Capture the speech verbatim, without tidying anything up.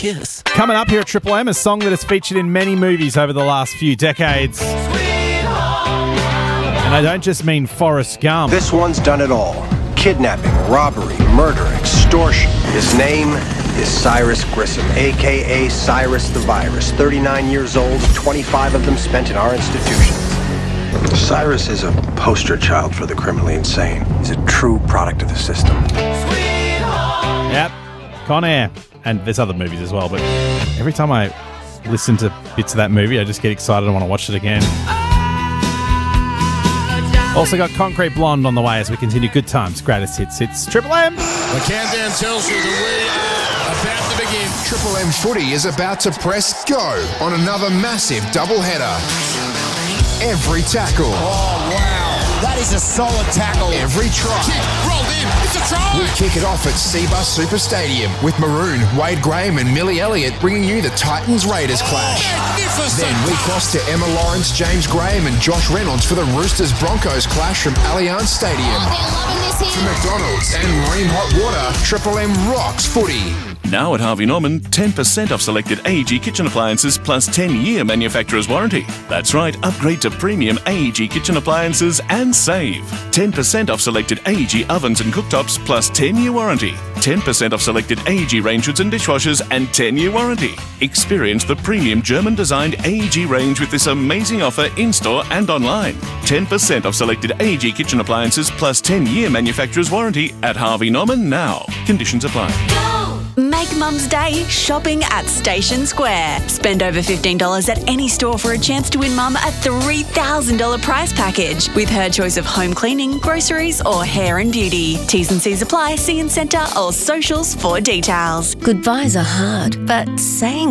kiss. Coming up here at Triple M, a song that has featured in many movies over the last few decades. And I don't just mean Forrest Gump. This one's done it all. Kidnapping, robbery, murder, extortion. His name is Cyrus Grissom, a k a. Cyrus the Virus. thirty-nine years old, twenty-five of them spent in our institutions. Cyrus is a poster child for the criminally insane. He's a true product of the system. Yep, Con Air. And there's other movies as well, but every time I listen to bits of that movie, I just get excited and want to watch it again. Also got Concrete Blonde on the way as we continue good times, greatest hits. It's Triple M. The countdown tells you that we are about to begin. Triple M footy is about to press go on another massive doubleheader. Every tackle. Oh, wow. That is a solid tackle. Every try. Kick, rolled in. It's a try. We kick it off at Seabus Super Stadium with Maroon, Wade Graham and Millie Elliott bringing you the Titans-Raiders clash. Magnificent. Then we cross to Emma Lawrence, James Graham and Josh Reynolds for the Roosters-Broncos clash from Allianz Stadium. For McDonald's and Ream Hot Water, Triple M rocks footy. Now at Harvey Norman, ten percent off selected A E G kitchen appliances plus ten-year manufacturer's warranty. That's right, upgrade to premium A E G kitchen appliances and save. ten percent off selected A E G ovens and cooktops plus ten-year warranty. ten percent off selected A E G range hoods and dishwashers and ten-year warranty. Experience the premium German-designed A E G range with this amazing offer in-store and online. ten percent off selected A E G kitchen appliances plus ten-year manufacturer's warranty at Harvey Norman now. Conditions apply. Make Mum's Day shopping at Station Square. Spend over fifteen dollars at any store for a chance to win Mum a three thousand dollars prize package with her choice of home cleaning, groceries or hair and beauty. T's and C's apply. See in centre or socials for details. Goodbyes are hard, but saying